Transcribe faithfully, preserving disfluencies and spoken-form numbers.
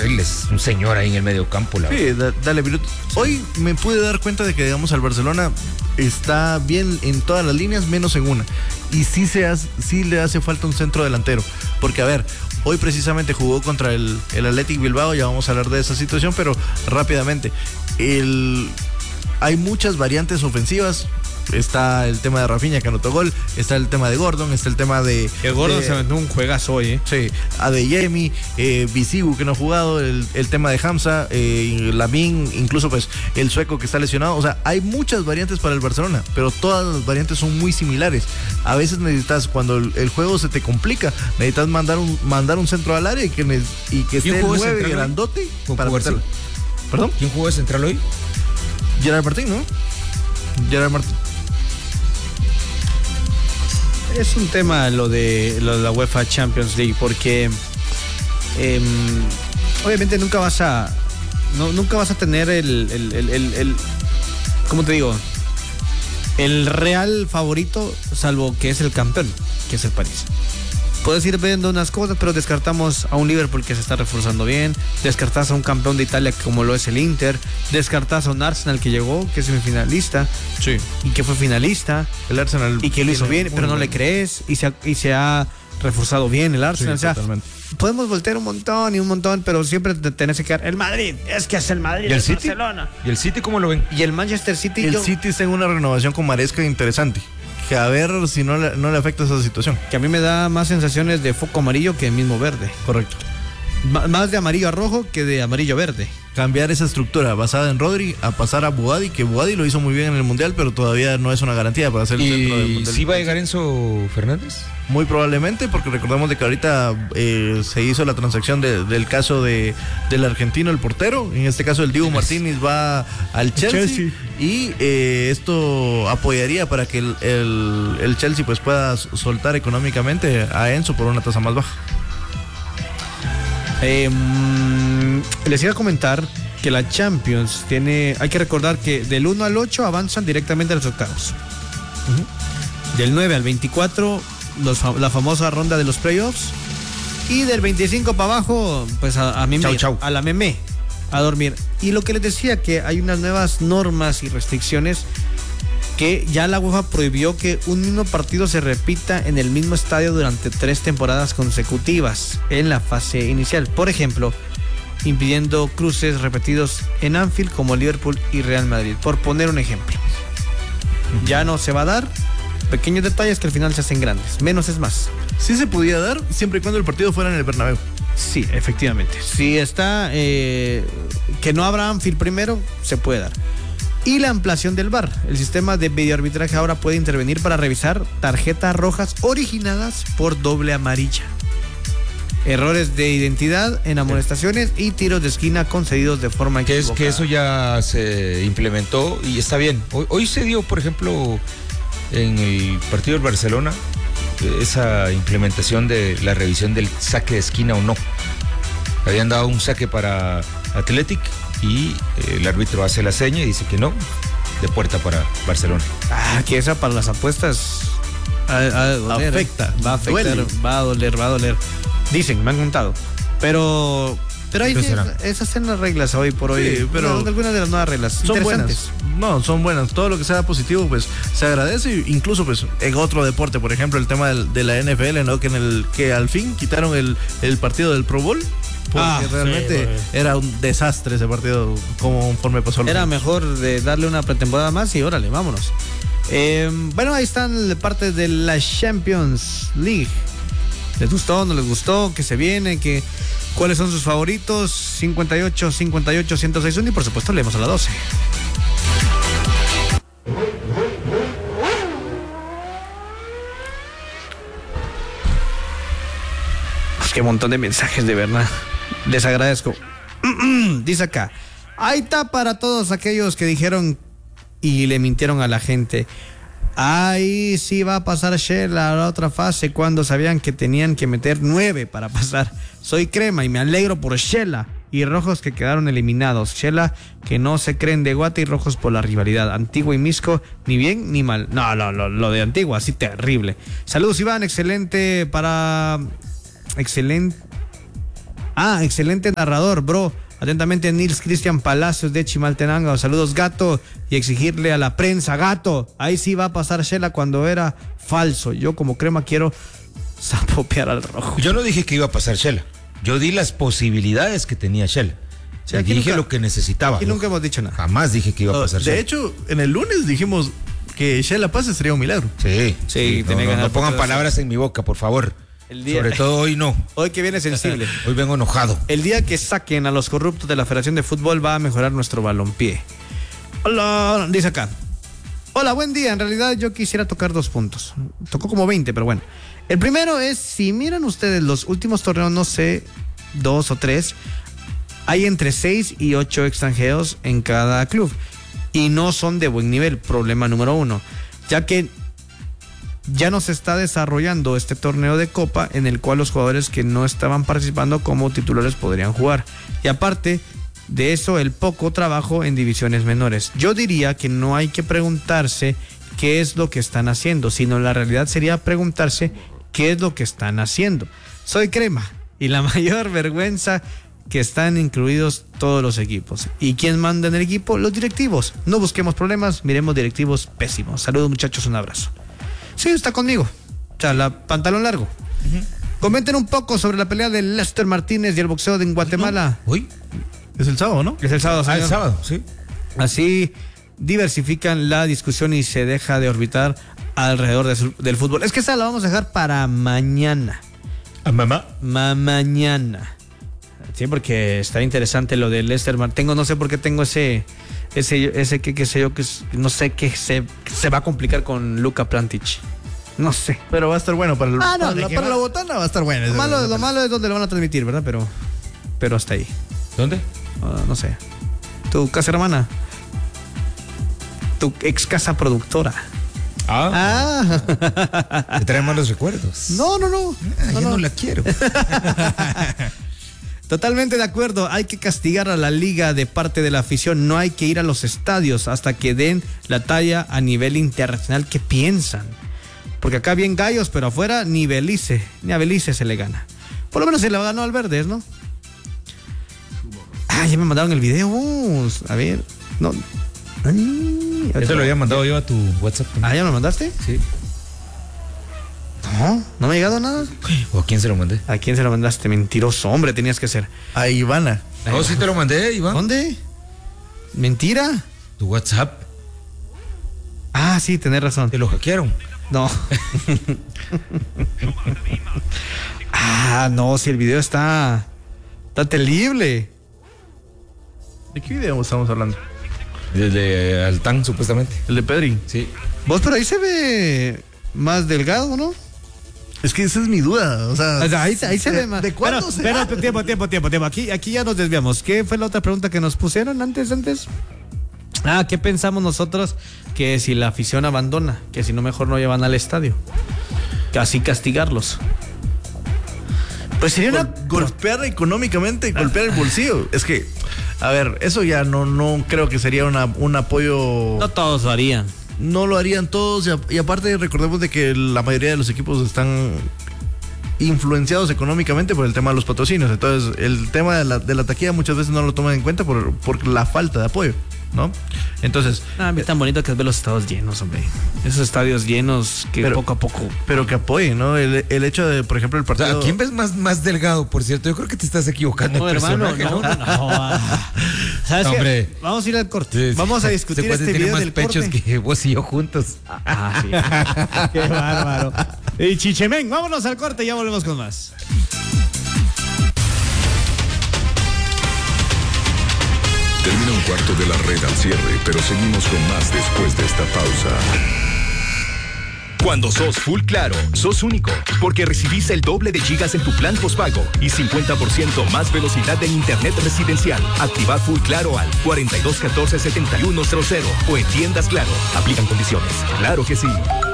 terrible, es un señor ahí en el medio campo. La sí, da, dale minutos. Hoy me pude dar cuenta de que, digamos, al Barcelona está bien en todas las líneas, menos en una. Y sí, se hace, sí le hace falta un centro delantero. Porque, a ver, hoy precisamente jugó contra el, el Athletic Bilbao, ya vamos a hablar de esa situación, pero rápidamente. El, hay muchas variantes ofensivas. Está el tema de Rafinha, que anotó gol. Está el tema de Gordon. Está el tema de... El Gordon de, se aventó un juegazo hoy, ¿eh? Sí. Adeyemi, eh, Bisigu, que no ha jugado. El, el tema de Hamza, eh, Lamin, incluso pues el sueco que está lesionado. O sea, hay muchas variantes para el Barcelona, pero todas las variantes son muy similares. A veces necesitas, cuando el, el juego se te complica, necesitas mandar un, mandar un centro al área y que, ne, y que esté el nueve grandote para meterlo. ¿Perdón? ¿Quién jugó de central hoy? Gerard Martín, ¿no? Gerard Martín. Es un tema lo de, lo de la UEFA Champions League, porque eh, obviamente nunca vas a no, nunca vas a tener el, el, el, el, el ¿cómo te digo? El real favorito, salvo que es el campeón, que es el París. Puedes ir viendo unas cosas, pero descartamos a un Liverpool que se está reforzando bien, descartas a un campeón de Italia como lo es el Inter, descartas a un Arsenal que llegó, que es semifinalista, sí, y que fue finalista, el Arsenal y que lo hizo bien, pero no le crees, y se ha, y se ha reforzado bien el Arsenal. Sí, o sea, totalmente. Podemos voltear un montón y un montón, pero siempre te tenés que quedar. El Madrid, es que es el Madrid, ¿Y el el City? Barcelona. ¿Y el City cómo lo ven? Y el Manchester City. El yo... City está en una renovación con Maresca interesante. Que a ver si no le, no le afecta esa situación. Que a mí me da más sensaciones de foco amarillo que el mismo verde. Correcto. M- más de amarillo a rojo que de amarillo a verde. Cambiar esa estructura basada en Rodri a pasar a Boadi, que Boadi lo hizo muy bien en el Mundial, pero todavía no es una garantía para ser el centro del Mundial. ¿Y sí va a llegar Enzo Fernández? Muy probablemente, porque recordemos de que ahorita eh, se hizo la transacción de, del caso de, del argentino, el portero. En este caso el Diego Martínez va al Chelsea, Chelsea. y eh, esto apoyaría para que el, el, el Chelsea pues pueda soltar económicamente a Enzo por una tasa más baja. Eh, les iba a comentar que la Champions tiene, hay que recordar que del uno al ocho avanzan directamente a los octavos. Uh-huh. Del nueve al veinticuatro los, la famosa ronda de los playoffs, y del veinticinco para abajo pues a, a, meme, chau, chau. a la meme, a dormir. Y lo que les decía, que hay unas nuevas normas y restricciones que ya la UEFA prohibió que un mismo partido se repita en el mismo estadio durante tres temporadas consecutivas en la fase inicial. Por ejemplo, impidiendo cruces repetidos en Anfield como Liverpool y Real Madrid, por poner un ejemplo. Ya no se va a dar. Pequeños detalles que al final se hacen grandes. Menos es más. Sí se podía dar siempre y cuando el partido fuera en el Bernabéu. Sí, efectivamente. Si está eh, que no habrá Anfield primero, se puede dar. Y la ampliación del V A R. El sistema de videoarbitraje ahora puede intervenir para revisar tarjetas rojas originadas por doble amarilla, errores de identidad en amonestaciones y tiros de esquina concedidos de forma que equivocada. Es que eso ya se implementó y está bien. Hoy, hoy se dio, por ejemplo, en el partido del Barcelona, esa implementación de la revisión del saque de esquina o no. Habían dado un saque para Athletic y el árbitro hace la seña y dice que no, de puerta para Barcelona. Ah, que esa para las apuestas a, a doler, afecta, va a afectar, duele. va a doler, va a doler. Dicen, me han contado. Pero pero ahí sí, esas son las reglas hoy por hoy. Sí, pero no, algunas de las nuevas reglas son buenas. No, son buenas. Todo lo que sea positivo, pues se agradece. Incluso, pues, en otro deporte, por ejemplo, el tema del, de la N F L, ¿no? Que en el que al fin quitaron el, el partido del Pro Bowl. Porque ah, realmente sí, era un desastre ese partido conforme pasó. Era mejor de darle una pretemporada más y órale, vámonos. Eh, bueno, ahí están partes de la Champions League. ¿Les gustó? ¿No les gustó? ¿Qué se viene? ¿Qué, ¿Cuáles son sus favoritos? cincuenta y ocho, cincuenta y ocho, ciento seis uno y por supuesto leemos a la doce. Pues qué montón de mensajes, de verdad. Les agradezco. Dice acá: ahí está para todos aquellos que dijeron y le mintieron a la gente. Ahí sí va a pasar Shela a la otra fase cuando sabían que tenían que meter nueve para pasar. Soy Crema y me alegro por Shela y Rojos que quedaron eliminados. Shela que no se creen de Guate y Rojos por la rivalidad. Antigua y Misco, ni bien ni mal. No, no, lo, lo de Antigua, sí, terrible. Saludos, Iván, excelente para... Excelente. Ah, excelente narrador, bro. Atentamente, Nils Cristian Palacios de Chimaltenango. Saludos, Gato. Y exigirle a la prensa, Gato, ahí sí va a pasar Shela cuando era falso. Yo como crema quiero zapopear al rojo. Yo no dije que iba a pasar Shela. Yo di las posibilidades que tenía Shela. O sea, dije nunca, lo que necesitaba. Y nunca hemos dicho nada. Jamás dije que iba a pasar De Shela. hecho, en el lunes dijimos que Shela pase sería un milagro. Sí, sí. No, no, no pongan palabras en mi boca, por favor. El día, Sobre todo hoy no. Hoy que viene sensible. Hoy vengo enojado. El día que saquen a los corruptos de la Federación de Fútbol va a mejorar nuestro balompié. Hola, dice acá. Hola, buen día. En realidad yo quisiera tocar dos puntos. Tocó como veinte, pero bueno. El primero es, si miran ustedes los últimos torneos, no sé, dos o tres, hay entre seis y ocho extranjeros en cada club. Y no son de buen nivel, problema número uno. Ya que ya no se está desarrollando este torneo de Copa en el cual los jugadores que no estaban participando como titulares podrían jugar. Y aparte de eso, el poco trabajo en divisiones menores. Yo diría que no hay que preguntarse qué es lo que están haciendo, sino la realidad sería preguntarse qué es lo que están haciendo. Soy Crema y la mayor vergüenza que están incluidos todos los equipos. ¿Y quién manda en el equipo? Los directivos. No busquemos problemas, miremos directivos pésimos. Saludos, muchachos, un abrazo. Sí, está conmigo. O sea, la pantalón largo. Uh-huh. Comenten un poco sobre la pelea de Lester Martínez y el boxeo de en Guatemala. ¿Hoy? Es el sábado, ¿no? Es el sábado, señor. Ah, el sábado, sí. Así diversifican la discusión y se deja de orbitar alrededor de su, del fútbol. Es que esa la vamos a dejar para mañana. ¿A mamá? Ma mañana. Sí, porque está interesante lo de Lester Martínez. Tengo, no sé por qué tengo ese... Ese, ese que, qué sé yo, que no sé qué se, se va a complicar con Luka Plantic. No sé. Pero va a estar bueno para, el, ah, no, para, la, para la botana, va a estar bueno. Lo malo, lo malo es donde lo van a transmitir, ¿verdad? Pero, pero hasta ahí. ¿Dónde? Uh, no sé. Tu casa hermana. Tu ex casa productora. Ah. ah. Te trae malos recuerdos. No, no, no. Ah, no yo no. no la quiero. Totalmente de acuerdo, hay que castigar a la liga de parte de la afición, no hay que ir a los estadios hasta que den la talla a nivel internacional. ¿Qué piensan? Porque acá bien gallos, pero afuera ni Belice, ni a Belice se le gana. Por lo menos se le ganó al Verdes, ¿no? Ah, ya me mandaron el video. Uh, a ver, no. Ay, ya te lo había mandado yo a tu WhatsApp. Ah, ¿ya me lo mandaste? Sí. No, no me ha llegado nada. ¿O a quién se lo mandé? ¿A quién se lo mandaste? Mentiroso, hombre, tenías que ser. A Ivana. No, sí te lo mandé, Iván. ¿Dónde? ¿Mentira? Tu WhatsApp. Ah, sí, tenés razón. Te lo hackearon. No. Ah, no, si el video está... Está terrible. ¿De qué video estamos hablando? El de Altán, supuestamente. El de Pedri. Sí. Vos, pero ahí se ve más delgado, ¿no? Es que esa es mi duda, o sea, ahí, ahí se ¿de, ve más. ¿De cuándo se Pero, tiempo, tiempo, tiempo, tiempo. Aquí, aquí ya nos desviamos. ¿Qué fue la otra pregunta que nos pusieron antes, antes? Ah, ¿qué pensamos nosotros? Que si la afición abandona, que si no mejor no llevan al estadio. Así castigarlos. Pues sería una... golpear económicamente, golpear el bolsillo. Es que, a ver, eso ya no, no creo que sería una, un apoyo... No todos lo harían. No lo harían todos, y, a, y aparte recordemos de que la mayoría de los equipos están influenciados económicamente por el tema de los patrocinios. Entonces el tema de la, de la taquilla muchas veces no lo toman en cuenta por, por la falta de apoyo, ¿no? Entonces... Ah, es tan bonito que es ver los estadios llenos, hombre. Esos estadios llenos que pero, poco a poco... Pero que apoyen, ¿no? El, el hecho de, por ejemplo, el partido... O sea, ¿a quién ves más, más delgado, por cierto? Yo creo que te estás equivocando. No, hermano, no, no, no, no. ¿Sabes hombre, qué? Vamos a ir al corte. Sí, Vamos a discutir este video más del pechos corte. Que vos y yo juntos. Ah, sí. Qué bárbaro. Y Chichemén, vámonos al corte y ya volvemos con más. Termina un cuarto de la red al cierre, pero seguimos con más después de esta pausa. Cuando sos Full Claro, sos único, porque recibís el doble de gigas en tu plan postpago y cincuenta por ciento más velocidad en internet residencial. Activa Full Claro al cuarenta y dos catorce setenta y uno cero cero o en tiendas Claro. Aplican condiciones. Claro que sí.